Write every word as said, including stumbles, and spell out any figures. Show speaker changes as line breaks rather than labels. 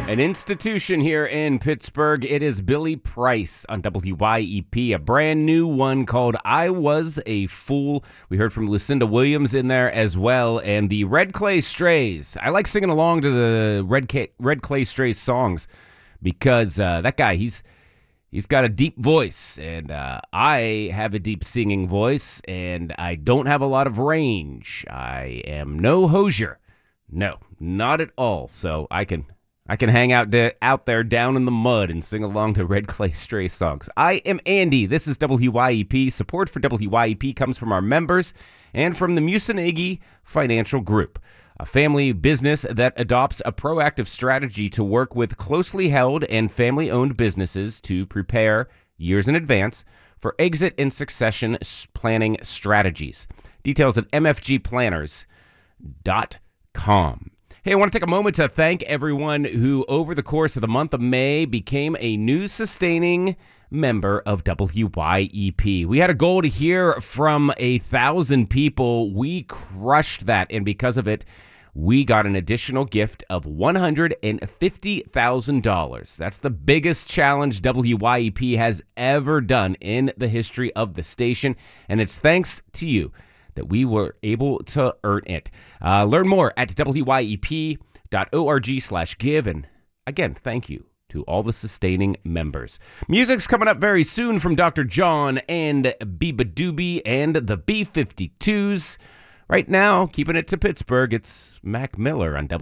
An institution here in Pittsburgh. It is Billy Price on W Y E P, a brand new one called I Was a Fool. We heard from Lucinda Williams in there as well, and the Red Clay Strays. I like singing along to the Red, Ca- Red Clay Strays songs because uh, that guy, he's he's got a deep voice, and uh, I have a deep singing voice, and I don't have a lot of range. I am no Hozier. No, not at all. So I can... I can hang out de- out there down in the mud and sing along to Red Clay Stray songs. I am Andy. This is W Y E P. Support for W Y E P comes from our members and from the Musanegi Financial Group, a family business that adopts a proactive strategy to work with closely held and family-owned businesses to prepare years in advance for exit and succession planning strategies. Details at m f g planners dot com. Hey, I want to take a moment to thank everyone who, over the course of the month of May, became a new sustaining member of W Y E P. We had a goal to hear from a thousand people. We crushed that, and because of it, we got an additional gift of one hundred fifty thousand dollars. That's the biggest challenge W Y E P has ever done in the history of the station, and it's thanks to you that we were able to earn it. Uh, learn more at W Y E P dot org slash give. And again, thank you to all the sustaining members. Music's coming up very soon from Doctor John and Biba Doobie and the B fifty-twos. Right now, keeping it to Pittsburgh, it's Mac Miller on W.